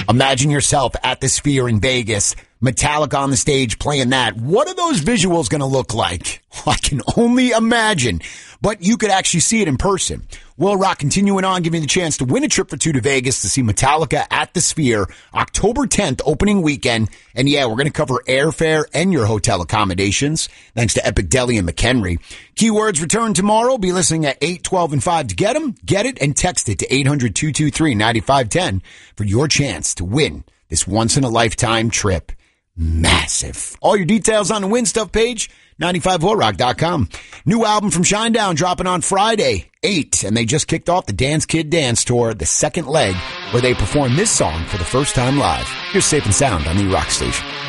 Imagine yourself at the Sphere in Vegas, Metallica on the stage playing that. What are those visuals going to look like? I can only imagine. But you could actually see it in person. Will Rock continuing on, giving you the chance to win a trip for two to Vegas to see Metallica at the Sphere, October 10th, opening weekend. And yeah, we're going to cover airfare and your hotel accommodations, thanks to Epic Deli and McHenry. Keywords return tomorrow. Be listening at 8, 12, and 5 to get them. Get it and text it to 800-223-9510 for your chance to win this once-in-a-lifetime trip. Massive. All your details on the Win Stuff page, 95HoRock.com. New album from Shinedown dropping on Friday, 8, and they just kicked off the Dance Kid Dance Tour, the second leg, where they perform this song for the first time live. Here's Safe and Sound on the Rock Station.